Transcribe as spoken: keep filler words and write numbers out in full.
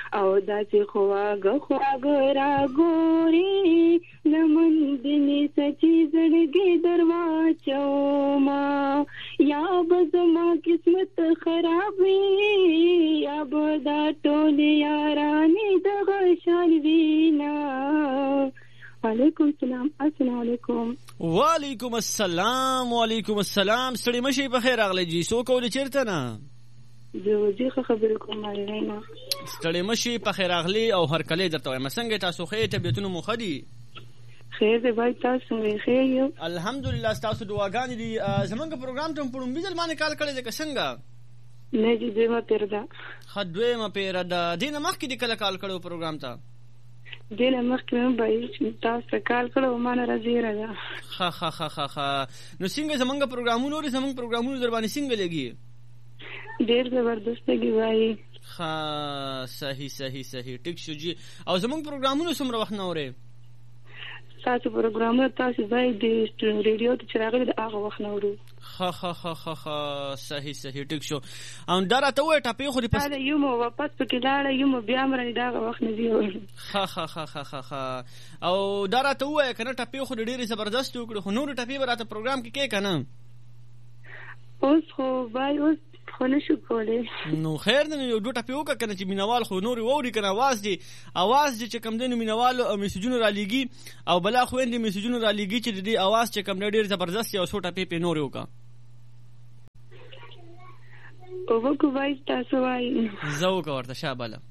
او داسې خواږه خواږه راګوري لمن دې سچي زړګي درواچوما یا به زما قسمت خراب وي یا به دا ټول یارانې دغه شان وینا. وعلیکم السلام. السلام علیکم. وعلیکم السلام. وعلیکم السلام. ستړي مشي په خیر راغلی جی. سو کول چیرته نه جو جی خبر کوم نه ستړي مشي په خیر راغلی او هر کله درته وایم څنګه تاسو خې طبيعتونو مو خدي خیر دې بای تاسو مې خیر یو الحمدلله. تاسو دعاګانې دي زمونږ پروګرام ته په لومبي ځل باندې کال کړی ځکه څنګه نه دې دیمه پیردا خدویمه پیردا دینه مخکې دې کله کال کړو پروګرام ته دینه مخکې مې بای تاسو کال کړو ما نه راځي راځه ها ها ها ها نو څنګه زمونږ پروګرامونو لري زمونږ پروګرامونو در باندې څنګه لګي ډیر زبردست دی وای. ها صحیح صحیح صحیح ټیک شو جی. او زمونږ پروګرامونو څومره وخت نه اوري تاسو پروګرامونه تاسو باید د ریډیو ته چراغ د هغه وخت نه اورو. ها ها ها ها ها صحیح صحیح ټیک شو. او دا راته وای ټاپې خو دې پس دا یو مو واپس پکې لاړ یو مو بیا مر دا وخت نه دی. ها ها ها ها ها او دا راته وای کنه ټاپې خو ډېری زبردست وکړو خو نور ټاپې راته پروګرام کې کې کنه اوس خو بای اوس خو نشو کولای. نو خیر نه یو دوه ټاپې وکړه کنه چې مینوال خو نور ووري کنه आवाज دی आवाज دی چې کم دنه مینوال او میسجونه را لېږي او بلا خو اند میسجونه را لېږي چې دی आवाज چې کم ډېر زبردست یو څو ټاپې په نور وکړه او وکوي تاسو وای زو کا ورته شاباله